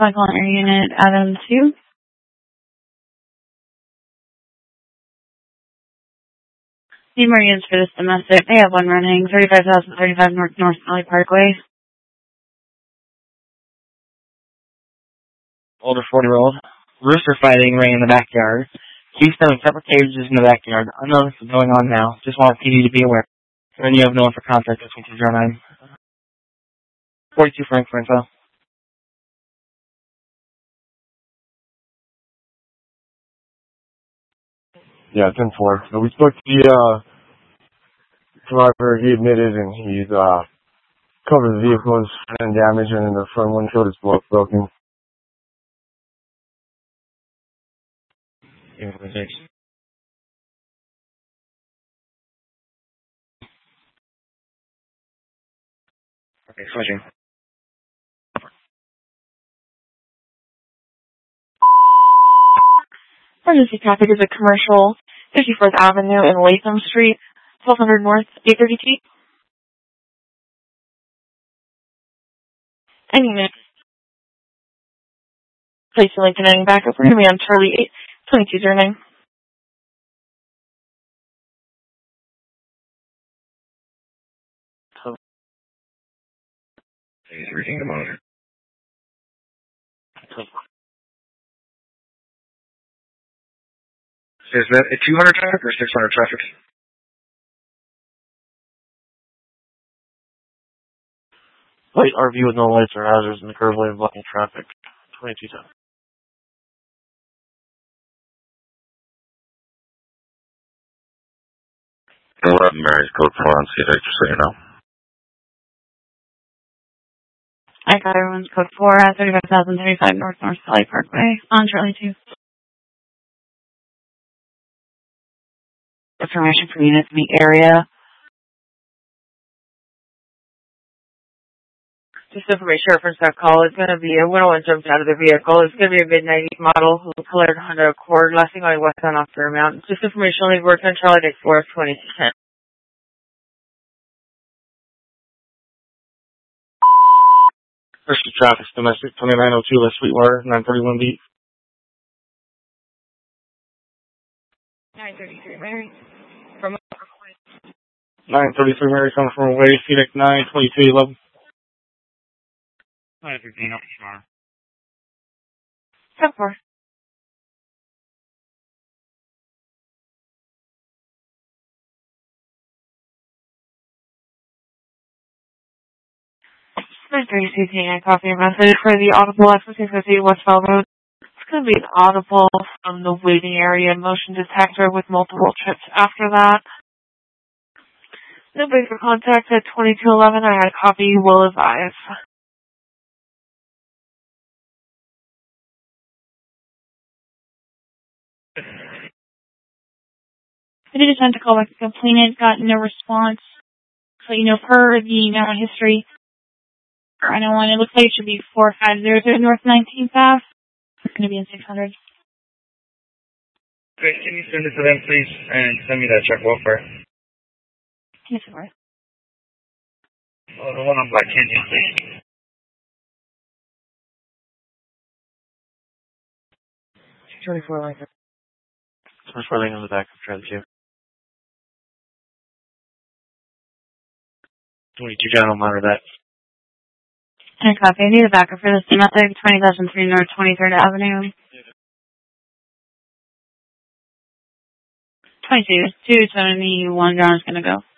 Cycle Air Unit, Adam 2. Need more units for this domestic. They have one running, 35,035 North Valley Parkway. Older 40-year-old. Rooster fighting ring in the backyard. Keystone separate cages in the backyard. I know this is going on now. Just want PD to be aware. When you have no one for contact, it's 1209. 42 Frank for info. Yeah, 10-4. So we spoke to the driver. He admitted, and he's covered the vehicle's front damage, and the front windshield is broken. Yeah, thanks. Okay, switching. Emergency traffic is a commercial 54th Avenue and Latham Street, 1200 North, 830T. Any minute. Place in Lincoln Ending backup. We're going to be on Charlie 82209. He's reading the monitor. Is that a 200 traffic or 600 traffic? Light RV with no lights or hazards in the curve lane blocking traffic. 2210. 11 Mary's code 4 on CDX, just so you know. I got everyone's code 4 at 35,035 North Valley Parkway on Charlie 2. Information for units in the area. Just information reference that call. It's going to be a one jumped out of the vehicle. It's going to be a mid-90s model, colored Honda Accord, lasting only westbound off Fairmount. Just information only worked on Charlie Dick 4 2210. First traffic domestic 2902 West Sweetwater, 931 beat. 933 Mary. 933 Mary coming from away, Phoenix 92211. 913 up tomorrow. 10-4. I copy a message for the audible F650 Westfall Road. It's going to be an audible from the waiting area motion detector with multiple trips after that. Nobody for contact at 2211. I had a copy, will advise. I did attempt to call back the complainant, got no response. So, per the now history, I know one, it looks like it should be 4500 North 19th Ave. It's going to be in 600. Great, can you send it to them, please? And send me that check welfare. Yes, of course. Oh, the one on Black Canyon, please. 24 line. 24 lane on the back of Charlie 2. 22 general, monitor that. I copy. I need a backup for this method, 2003 North 23rd Avenue. 22, 271 John is going to go.